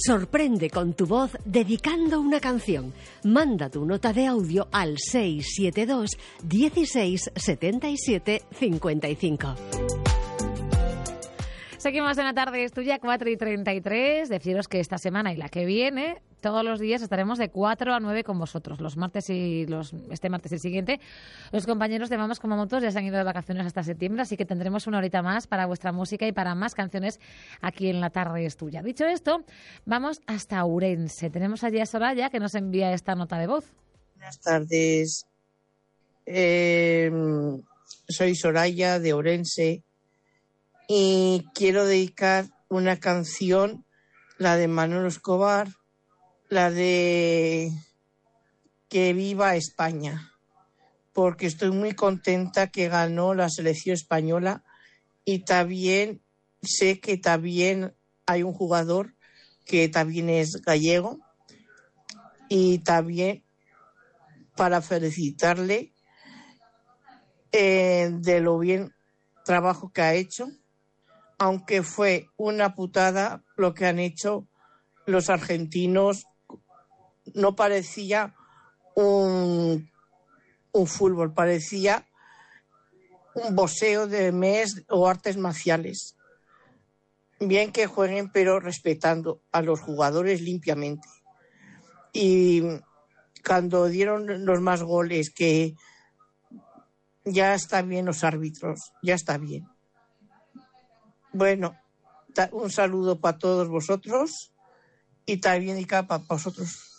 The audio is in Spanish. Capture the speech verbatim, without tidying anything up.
Sorprende con tu voz dedicando una canción. Manda tu nota de audio al seis siete dos, dieciséis, setenta y siete, cincuenta y cinco. Seguimos en la tarde, es tuya, cuatro y treinta y tres. Deciros que esta semana y la que viene, todos los días estaremos de cuatro a nueve con vosotros. Los martes y los este martes y el siguiente, los compañeros de Mamas como Motos ya se han ido de vacaciones hasta septiembre, así que tendremos una horita más para vuestra música y para más canciones aquí en La Tarde es Tuya. Dicho esto, vamos hasta Ourense. Tenemos allí a Soraya, que nos envía esta nota de voz. Buenas tardes. Eh, soy Soraya de Ourense. Y quiero dedicar una canción, la de Manolo Escobar, la de Que viva España, porque estoy muy contenta que ganó la selección española y también sé que también hay un jugador que también es gallego y también para felicitarle eh, de lo bien trabajo que ha hecho. Aunque fue una putada lo que han hecho los argentinos, no parecía un, un fútbol, parecía un boxeo de M E S o artes marciales. Bien que jueguen, pero respetando a los jugadores limpiamente. Y cuando dieron los más goles, que ya está bien los árbitros, ya está bien. Bueno, un saludo para todos vosotros y también para vosotros.